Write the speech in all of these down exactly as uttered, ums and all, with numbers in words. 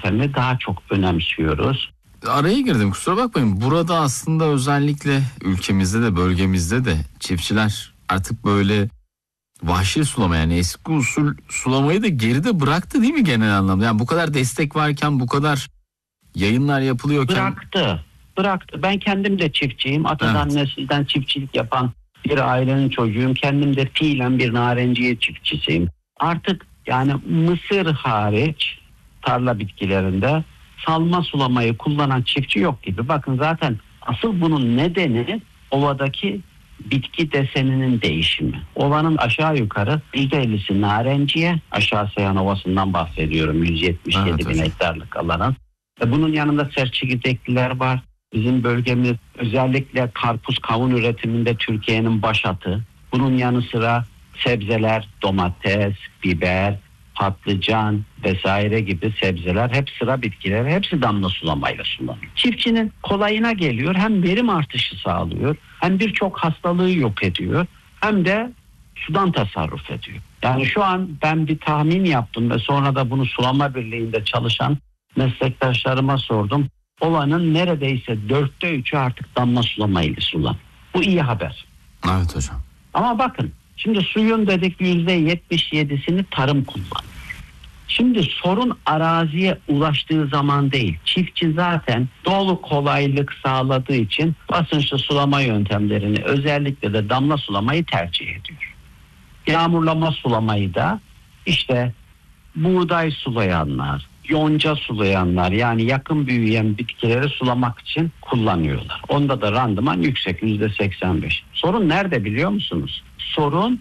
yöntemi daha çok önemsiyoruz. Araya girdim, kusura bakmayın. Burada aslında özellikle ülkemizde de bölgemizde de çiftçiler artık böyle vahşi sulama, yani eski usul sulamayı da geride bıraktı değil mi genel anlamda? Yani bu kadar destek varken, bu kadar yayınlar yapılıyorken. Bıraktı, bıraktı. Ben kendim de çiftçiyim. Atadan Evet. nesilden çiftçilik yapan bir ailenin çocuğuyum. Kendim de fiilen bir narenciye çiftçisiyim. Artık yani mısır hariç tarla bitkilerinde salma sulamayı kullanan çiftçi yok gibi. Bakın zaten asıl bunun nedeni ovadaki bitki deseninin değişimi. Ovanın aşağı yukarı yüzde ellisi narenciye, aşağı Seyhan Ovası'ndan bahsediyorum, yüz yetmiş yedi Evet, bin hocam. hektarlık alanın. Ve bunun yanında sert çekirdekliler var. Bizim bölgemiz özellikle karpuz kavun üretiminde Türkiye'nin başatı. Bunun yanı sıra sebzeler, domates, biber, patlıcan vesaire gibi sebzeler, hep sıra bitkileri, hepsi damla sulamayla sulanıyor. Çiftçinin kolayına geliyor, hem verim artışı sağlıyor, hem birçok hastalığı yok ediyor, hem de sudan tasarruf ediyor. Yani şu an ben bir tahmin yaptım ve sonra da bunu sulama birliğinde çalışan meslektaşlarıma sordum. Ovanın neredeyse dörtte üçü artık damla sulamayla sulan. Bu iyi haber. Evet hocam. Ama bakın, şimdi suyun dedik yüzde yetmiş yedisini tarım kullanıyor. Şimdi sorun araziye ulaştığı zaman değil. Çiftçi zaten dolu kolaylık sağladığı için basınçlı sulama yöntemlerini, özellikle de damla sulamayı tercih ediyor. Yağmurlama sulamayı da işte buğday sulayanlar, yonca sulayanlar, yani yakın büyüyen bitkileri sulamak için kullanıyorlar. Onda da randıman yüksek, yüzde seksen beş. Sorun nerede biliyor musunuz? Sorun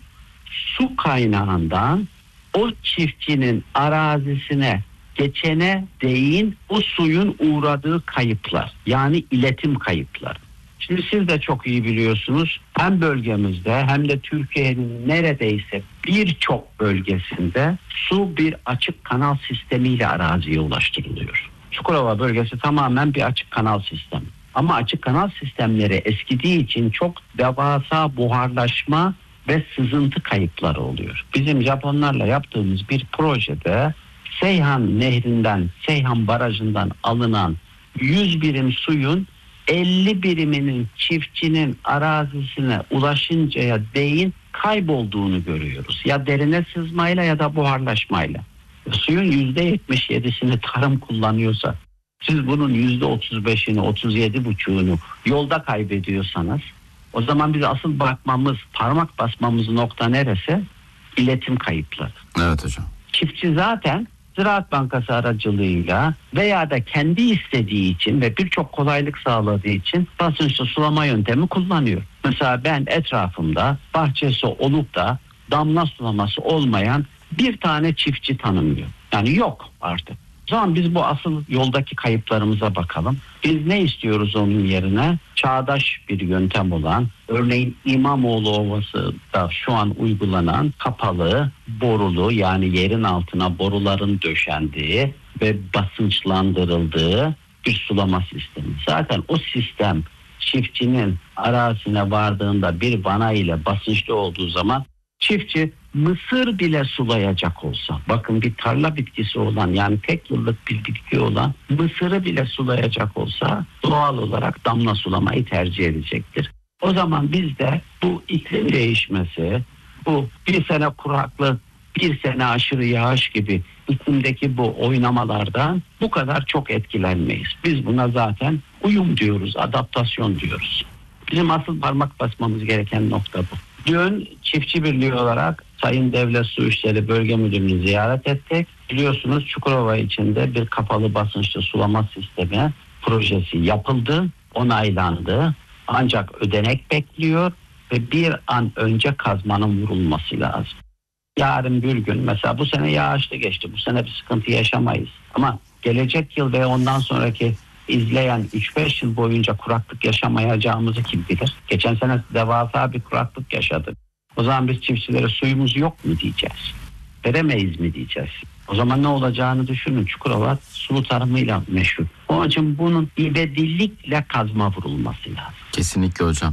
su kaynağından o çiftçinin arazisine geçene değin o suyun uğradığı kayıplar, yani iletim kayıpları. Şimdi siz de çok iyi biliyorsunuz, hem bölgemizde hem de Türkiye'nin neredeyse birçok bölgesinde su bir açık kanal sistemiyle araziye ulaştırılıyor. Çukurova bölgesi tamamen bir açık kanal sistemi. Ama açık kanal sistemleri eskidiği için çok devasa buharlaşma ve sızıntı kayıpları oluyor. Bizim Japonlarla yaptığımız bir projede Seyhan Nehri'nden, Seyhan Barajı'ndan alınan yüz birim suyun elli biriminin çiftçinin arazisine ulaşıncaya değin kaybolduğunu görüyoruz. Ya derine sızmayla ya da buharlaşmayla. Suyun yüzde yetmiş yedisini tarım kullanıyorsa, siz bunun yüzde otuz beşini, otuz yedi buçuğunu yolda kaybediyorsanız, o zaman biz asıl bakmamız, parmak basmamız nokta neresi? İletim kayıpları. Evet hocam. Çiftçi zaten Ziraat Bankası aracılığıyla veya da kendi istediği için ve birçok kolaylık sağladığı için basınçlı sulama yöntemi kullanıyor. Mesela ben etrafımda bahçesi olup da damla sulaması olmayan bir tane çiftçi tanımıyorum. Yani yok artık. O zaman biz bu asıl yoldaki kayıplarımıza bakalım. Biz ne istiyoruz onun yerine? Çağdaş bir yöntem olan, örneğin İmamoğlu Ovası'da şu an uygulanan kapalı, borulu, yani yerin altına boruların döşendiği ve basınçlandırıldığı bir sulama sistemi. Zaten o sistem çiftçinin arazisine vardığında bir vana ile basınçlı olduğu zaman çiftçi mısır bile sulayacak olsa, bakın bir tarla bitkisi olan, yani tek yıllık bir bitki olan mısırı bile sulayacak olsa doğal olarak damla sulamayı tercih edecektir. O zaman biz de bu iklim değişmesi, bu bir sene kuraklık, bir sene aşırı yağış gibi iklimdeki bu oynamalardan bu kadar çok etkilenmeyiz. Biz buna zaten uyum diyoruz, adaptasyon diyoruz. Bizim asıl parmak basmamız gereken nokta bu. Dün çiftçi birliği olarak Sayın Devlet Su İşleri Bölge Müdürlüğü'nü ziyaret ettik. Biliyorsunuz Çukurova içinde bir kapalı basınçlı sulama sistemi projesi yapıldı, onaylandı. Ancak ödenek bekliyor ve bir an önce kazmanın vurulması lazım. Yarın bir gün, mesela bu sene yağışlı geçti, bu sene bir sıkıntı yaşamayız. Ama gelecek yıl ve ondan sonraki izleyen üç beş yıl boyunca kuraklık yaşamayacağımızı kim bilir? Geçen sene devasa bir kuraklık yaşadık. O zaman biz çiftçilere suyumuz yok mu diyeceğiz? Veremeyiz mi diyeceğiz? O zaman ne olacağını düşünün. Çukurova sulu tarımıyla meşhur. Onun için bunun ivedilikle kazma vurulması lazım. Kesinlikle hocam.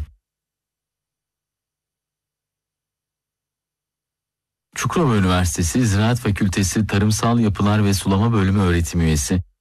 Çukurova Üniversitesi Ziraat Fakültesi Tarımsal Yapılar ve Sulama Bölümü öğretim üyesi